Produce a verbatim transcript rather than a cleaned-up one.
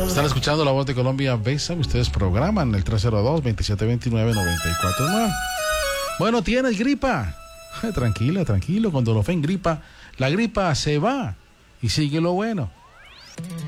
Están escuchando La Voz de Colombia. Bésame. Ustedes programan el tres cero dos, veintisiete veintinueve, noventa y cuatro nueve. Bueno, ¿tienes gripa? Eh, tranquila, tranquilo. Cuando lo fe en gripa, la gripa se va y sigue lo bueno.